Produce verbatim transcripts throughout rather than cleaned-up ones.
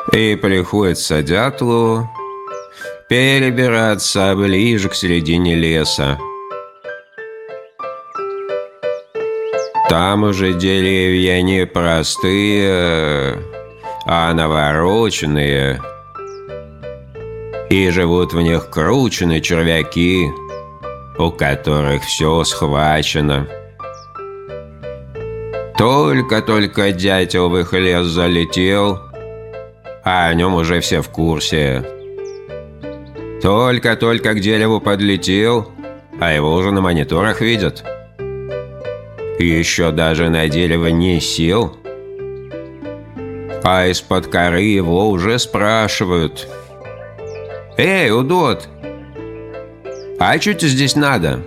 И приходится дятлу перебираться ближе к середине леса. Там уже деревья не простые, а навороченные, и живут в них крученые червяки, у которых все схвачено. Только-только дятел в их лес залетел, а о нем уже все в курсе. Только-только к дереву подлетел, а его уже на мониторах видят. Еще даже на дерево не сел, а из-под коры его уже спрашивают: «Эй, удот, а что тебе здесь надо?»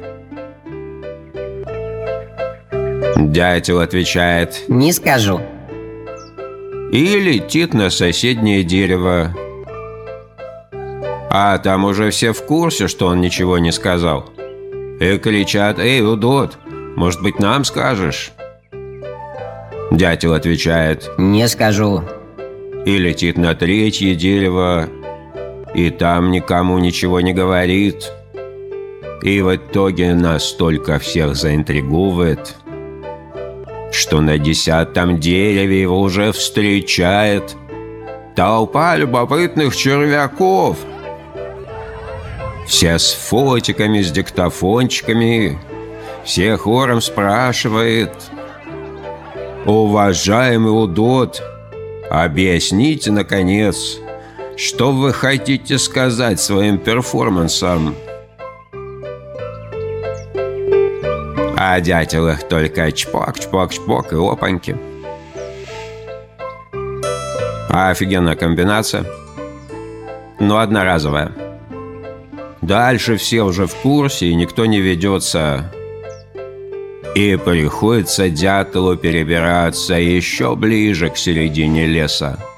Дятел отвечает: «Не скажу». И летит на соседнее дерево. А там уже все в курсе, что он ничего не сказал, и кричат: «Эй, удот, может быть, нам скажешь?» Дятел отвечает: «Не скажу». И летит на третье дерево, и там никому ничего не говорит. И в итоге настолько всех заинтриговывает, что на десятом дереве его уже встречает толпа любопытных червяков. Все с фотиками, с диктофончиками, все хором спрашивает: «Уважаемый удот, объясните, наконец, что вы хотите сказать своим перформансом?» А дятел их только чпок, чпок, чпок и опаньки. Офигенная комбинация, но одноразовая. Дальше все уже в курсе, и никто не ведется. И приходится дятлу перебираться еще ближе к середине леса.